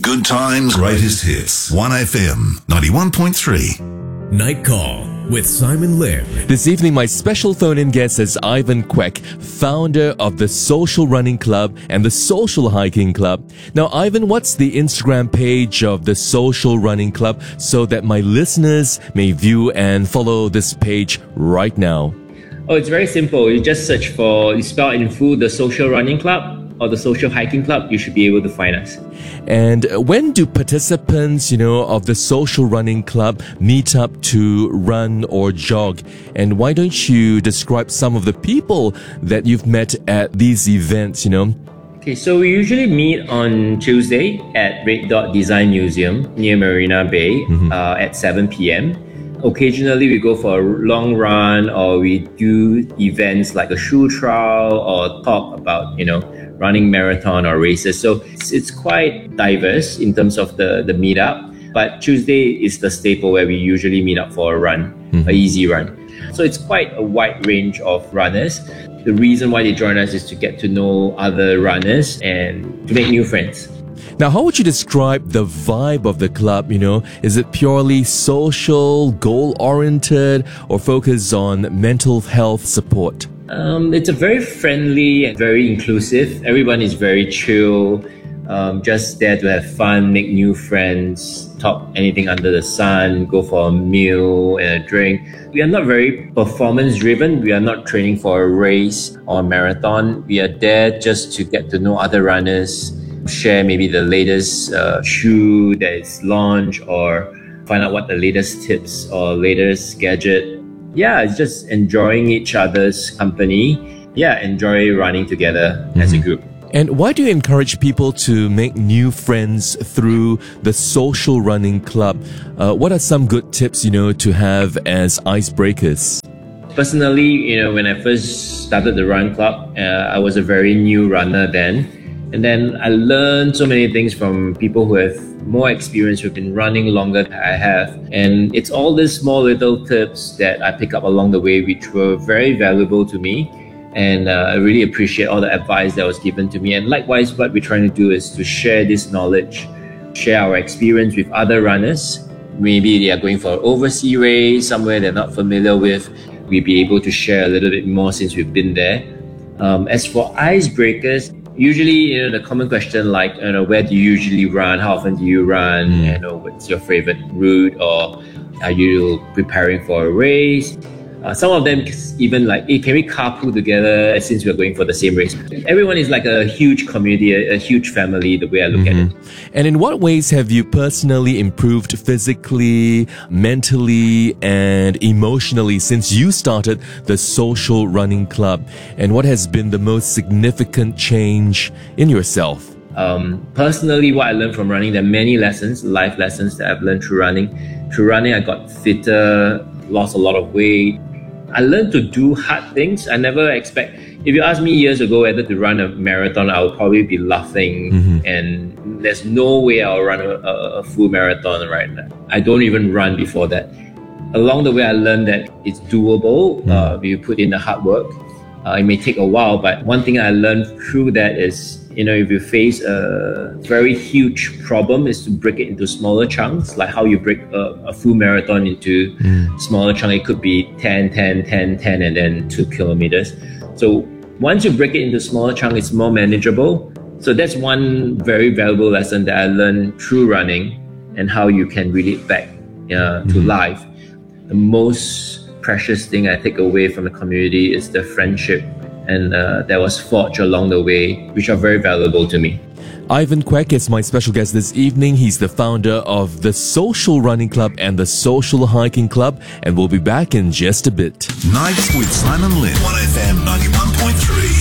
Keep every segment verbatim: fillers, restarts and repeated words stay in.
Good times, greatest hits. one F M ninety-one point three. Night Call with Simon Lim. This evening, my special phone-in guest is Ivan Kwek, founder of the Social Running Club and the Social Hiking Club. Now, Ivan, what's the Instagram page of the Social Running Club so that my listeners may view and follow this page right now? Oh, it's very simple. You just search for, you spell in full, the Social Running Club or the Social Hiking Club. You should be able to find us. And when do participants, you know, of the Social Running Club meet up to run or jog? And why don't you describe some of the people that you've met at these events, you know? Okay, so we usually meet on Tuesday at Red Dot Design Museum near Marina Bay mm-hmm. uh, at seven p.m. Occasionally, we go for a long run, or we do events like a shoe trial or talk about, you know, running marathon or races. So it's, it's quite diverse in terms of the, the meetup. But Tuesday is the staple where we usually meet up for a run, mm-hmm. an easy run. So it's quite a wide range of runners. The reason why they join us is to get to know other runners and to make new friends. Now, how would you describe the vibe of the club, you know? Is it purely social, goal-oriented, or focused on mental health support? Um, it's a very friendly and very inclusive. Everyone is very chill, um, just there to have fun, make new friends, talk anything under the sun, go for a meal and a drink. We are not very performance-driven. We are not training for a race or a marathon. We are there just to get to know other runners, share maybe the latest uh, shoe that is launched, or find out what the latest tips or latest gadget. Yeah, it's just enjoying each other's company. Yeah, enjoy running together mm-hmm. as a group. And why do you encourage people to make new friends through the Social Running Club? Uh, what are some good tips, you know, to have as icebreakers? Personally, you know, when I first started the Run Club, uh, I was a very new runner then. And then I learned so many things from people who have more experience, who've been running longer than I have. And it's all these small little tips that I pick up along the way, which were very valuable to me. And uh, I really appreciate all the advice that was given to me. And likewise, what we're trying to do is to share this knowledge, share our experience with other runners. Maybe they are going for an overseas race, somewhere they're not familiar with. We'll be able to share a little bit more since we've been there. Um, as for icebreakers, usually, you know, the common question like, you know, where do you usually run? How often do you run? Mm. You know, what's your favorite route? Or are you preparing for a race? Uh, some of them even like, hey, can we carpool together since we're going for the same race? Everyone is like a huge community, a, a huge family, the way I look mm-hmm. at it. And in what ways have you personally improved physically, mentally, and emotionally since you started the Social Running Club? And what has been the most significant change in yourself? Um, personally, what I learned from running, there are many lessons, life lessons that I've learned through running. Through running, I got fitter, lost a lot of weight. I learned to do hard things. I never expect, if you asked me years ago whether to run a marathon, I would probably be laughing mm-hmm. and there's no way I'll run a, a full marathon right now. I don't even run before that. Along the way, I learned that it's doable mm-hmm. uh, if you put in the hard work. Uh, it may take a while, but one thing I learned through that is, you know, if you face a very huge problem, is to break it into smaller chunks, like how you break a, a full marathon into mm. smaller chunks. It could be ten, ten, ten, ten, and then two kilometers. So once you break it into smaller chunks, it's more manageable. So that's one very valuable lesson that I learned through running and how you can relate back uh, to mm. life. The most precious thing I take away from the community is the friendship and uh, that was forged along the way, which are very valuable to me. Ivan Kwek is my special guest this evening. He's the founder of the Social Running Club and the Social Hiking Club, and we'll be back in just a bit. Nights with Simon Lim, one F M ninety-one point three.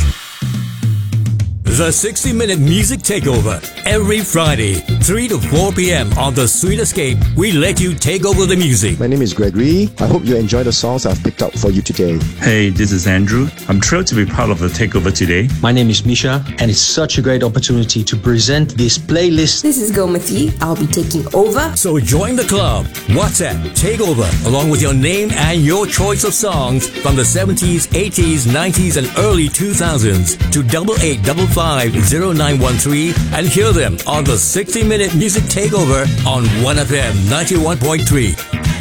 The sixty minute Music Takeover. Every Friday, three to four p.m. on The Sweet Escape, we let you take over the music. My name is Gregory. I hope you enjoy the songs I've picked up for you today. Hey, this is Andrew. I'm thrilled to be part of the takeover today. My name is Misha, and it's such a great opportunity to present this playlist. This is Gomati. I'll be taking over. So join the club. WhatsApp Takeover, along with your name and your choice of songs from the seventies, eighties, nineties, and early two thousands to double eight double five. five zero nine one three and hear them on the sixty minute Music Takeover on one F M ninety-one point three.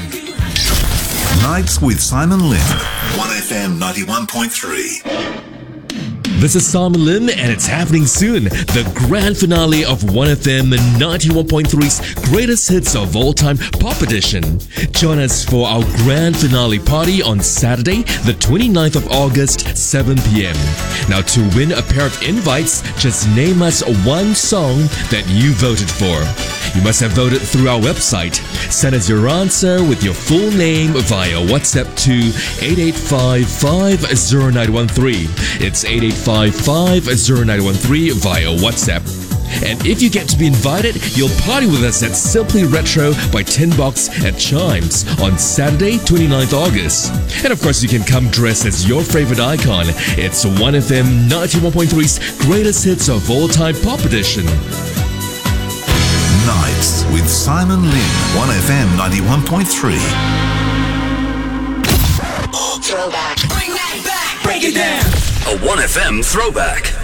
Nights with Simon Lim. one F M ninety-one point three. This is Simon Lim, and it's happening soon. The grand finale of one F M ninety-one point three's Greatest Hits of All Time Pop Edition. Join us for our grand finale party on Saturday, the twenty-ninth of August, seven p.m. Now, to win a pair of invites, just name us one song that you voted for. You must have voted through our website. Send us your answer with your full name via WhatsApp to eight eight five five zero nine one three. It's eight eight five five zero nine one three via WhatsApp. And if you get to be invited, you'll party with us at Simply Retro by Tin Box at Chimes on Saturday, twenty-ninth of August. And of course, you can come dressed as your favorite icon. It's one F M ninety-one point three's Greatest Hits of All Time Pop Edition. Nights with Simon Lim. one F M ninety-one point three. Throwback. Bring that back. Break it down. A one F M throwback.